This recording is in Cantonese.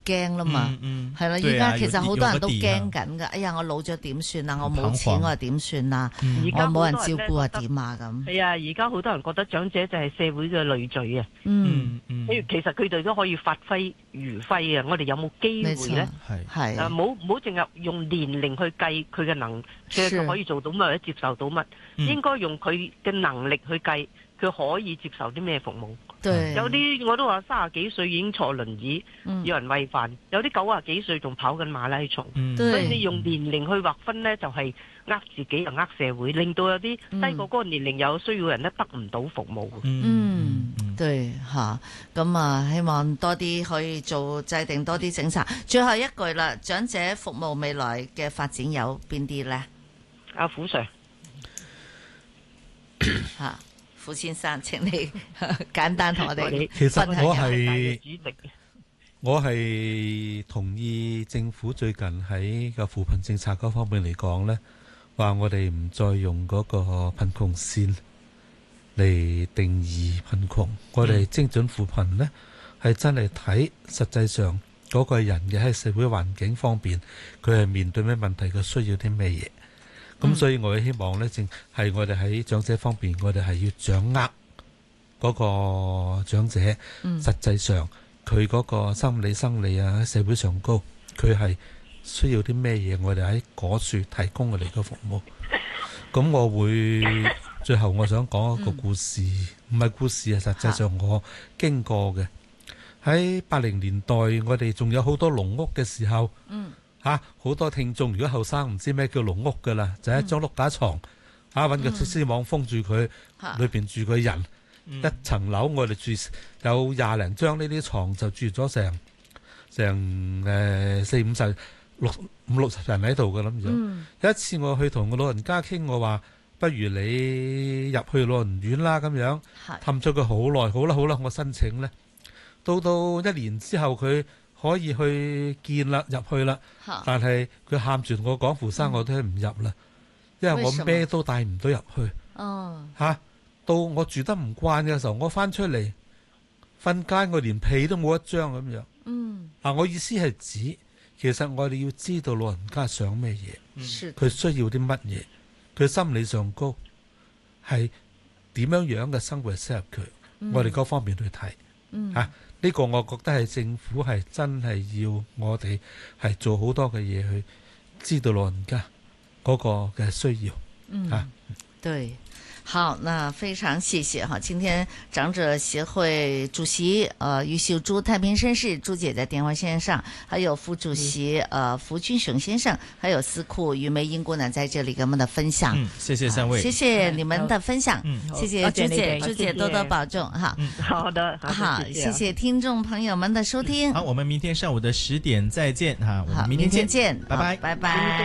驚啦嘛，係啦，依家其實好多人都驚緊噶。哎呀，我老咗點算啊？我冇錢我又點算啊？我冇人照顧啊點啊咁？ 係啊，而家好多人覺得長者就係社會嘅累贅啊。其實佢哋都可以發揮餘暉啊！我哋有冇機會咧？ 係唔好淨係用年齡去計佢嘅佢可以做到乜或者接受到乜，應該用佢嘅能力去計佢可以接受啲咩服務。有啲我都話30幾歲已經坐輪椅，有人餵飯；有啲90幾歲仲跑緊馬拉松。所以你用年齡去劃分呢，就係呃自己又呃社會，令到有啲低過嗰個年齡有需要人咧得唔到服務。 對吓，咁啊，希望多啲可以制定多啲政策。最後一句啦，長者服務未來嘅發展有邊啲呢？ 阿虎 Sir， 吓。傅先生，請你簡單同我哋。 其實我係同意政府最近喺個扶貧政策嗰方面嚟講呢，話我哋唔再用嗰個貧窮線嚟定義貧窮，我哋精準扶貧呢係真係睇實際上嗰個人嘅喺社會環境方面，佢係面對咩問題，佢需要啲咩嘢。咁所以我希望呢，正係我哋喺長者方面，我哋係要掌握嗰個長者實際上佢嗰個心理生理啊，喺社會上高，佢係需要啲咩嘢，我哋喺嗰處提供我哋嘅服務。咁我會最後我想講一個故事，唔係故事啊，實際上我經過嘅喺80年代，我哋仲有好多籠屋嘅時候。好多聽眾如果後生唔知咩叫籠屋噶啦，就係一張碌架床，揾個鐵絲網封住佢，裏邊住個人，一層樓我哋住有20零張呢啲床，就住咗成40、50人喺度噶啦咁樣。有一次我去同個老人家傾，我話不如你入去老人院啦咁樣，氹咗佢好耐，好啦，我申請呢。到1年之後佢可以去見啦，入去啦，但係佢喊住我講，傅生我都唔入啦，因為我咩都帶唔到入去。到我住得唔慣嘅時候，我翻出嚟瞓街，我連被都冇一張咁樣。我意思係指，其實我哋要知道老人家想咩嘢，佢需要啲乜嘢，佢心理上高係點樣嘅生活適合佢，我哋嗰方面去睇。呢個我覺得係政府係真係要我哋係做好多嘅嘢去知道老人家嗰個嘅需要。 對，好，那非常謝謝哈，今天長者協會主席余秀珠，太平紳士朱姐在電話線上，還有副主席傅君雄先生，還有司庫余梅英姑娘在這裏跟我們的分享。 謝謝三位， 謝謝你們的分享，謝謝朱姐，朱姐多多保重哈。 好的， 好，謝謝聽眾朋友們的收聽。 好，我們明天上午的10點再見哈，我們明天見， 拜拜，拜拜。